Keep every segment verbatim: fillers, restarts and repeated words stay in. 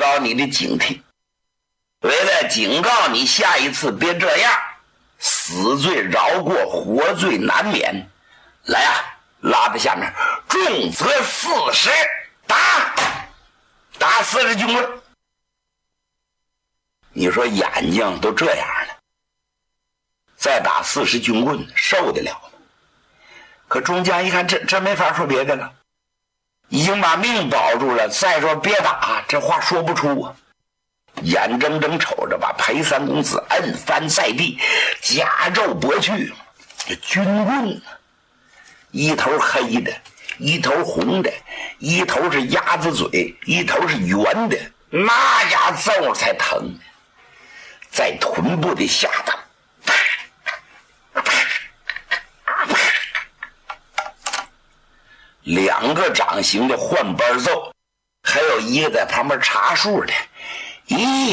高你的警惕，为了警告你下一次别这样，死罪饶过，活罪难免。来啊，拉到下面，重则四十，打打四十军棍。你说眼睛都这样了，再打四十军棍受得了吗？可中将一看，这这没法说别的了，已经把命保住了，再说别打，这话说不出啊。眼睁睁瞅着把裴三公子摁翻在地，甲胄拨去，这军棍一头黑的，一头红的，一头是鸭子嘴，一头是圆的，那家揍才疼，在臀部的下头，两个掌形的换班揍，还有一个在旁边查数的，一、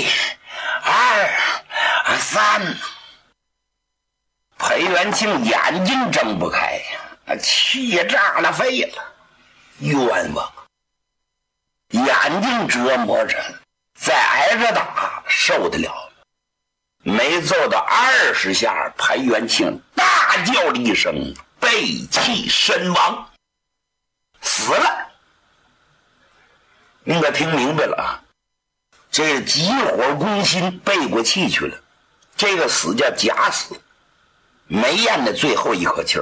二、三。裴元庆眼睛睁不开呀，气炸了肺了，冤枉！眼睛折磨着，再挨着打受得了？没揍到二十下，裴元庆大叫了一声，背气身亡，死了。你可听明白了啊？这是急火攻心，背过气去了。这个死叫假死，没咽的最后一口气儿。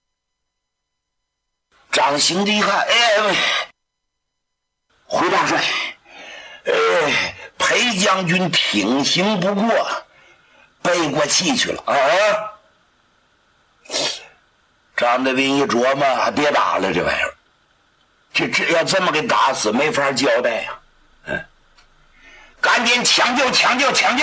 张行的一看，哎，回大帅，哎，裴将军挺行不过，背过气去了啊！张德斌一琢磨，别打了，这玩意儿，这这要这么给打死，没法交代呀、啊！嗯，赶紧抢救，抢救，抢救！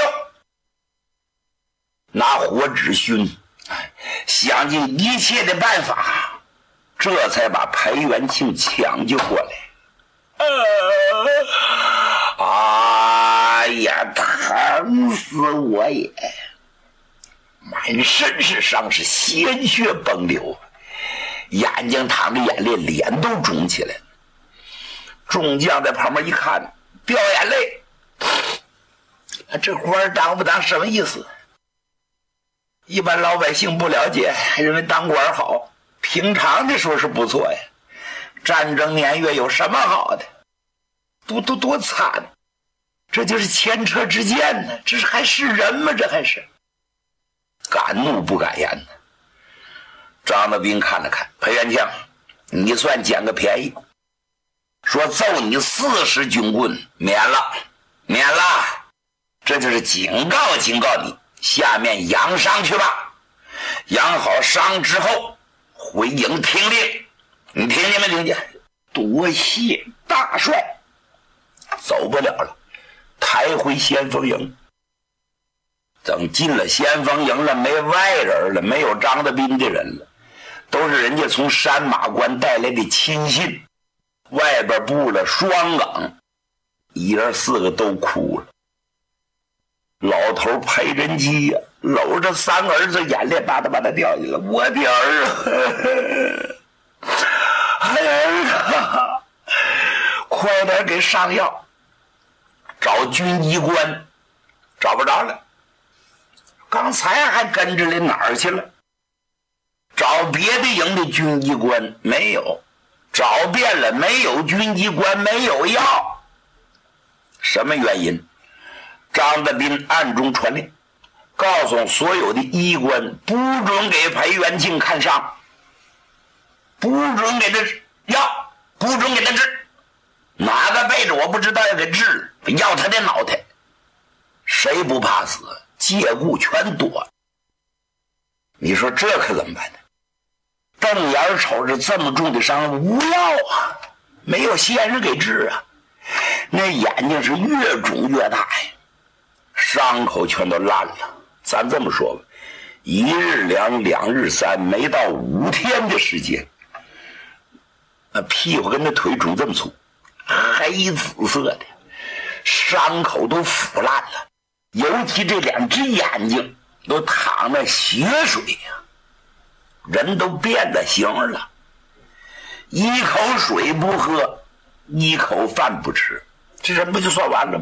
拿火纸熏，想尽一切的办法，这才把裴元庆抢救过来。呃，哎呀，疼死我也！满身是伤，是鲜血崩流，眼睛淌着眼泪，脸都肿起来了。众将在旁边一看，掉眼泪。这活儿当不当什么意思？一般老百姓不了解，还认为当官好，平常的时候是不错呀。战争年月有什么好的？多多多惨！这就是前车之鉴呢，这是还是人吗？这还是敢怒不敢言呢。张德斌看了看裴元庆，你算捡个便宜，说揍你四十军棍，免了，免了，这就是警告警告你。下面养伤去吧，养好伤之后回营听令。你听见没听见？多谢大帅。走不了了，抬回先锋营。等进了先锋营了，没外人了，没有张德斌的人了，都是人家从山马关带来的亲信。外边布了双岗，一人四个都哭了。老头裴仁基呀、啊，搂着三个儿子，眼泪吧嗒吧嗒掉下来了。我的儿啊，儿啊，快点给上药，找军医官，找不着了。刚才还跟着来哪儿去了？找别的营的军医官没有，找遍了没有军医官，没有药。什么原因？张德斌暗中传令，告诉所有的医官，不准给裴元庆看伤，不准给他药，不准给他治，哪个背着我不知道要给治了，要他的脑袋。谁不怕死？借故全躲。你说这可怎么办呢？瞪眼瞅着这么重的伤，无药啊，没有先生给治啊，那眼睛是越肿越大呀。伤口全都烂了，咱这么说吧，一日两两日三，没到五天的时间，那屁股跟那腿肿这么粗，黑紫色的，伤口都腐烂了，尤其这两只眼睛都淌了血水呀、啊，人都变了形了，一口水不喝，一口饭不吃，这人不就算完了吗？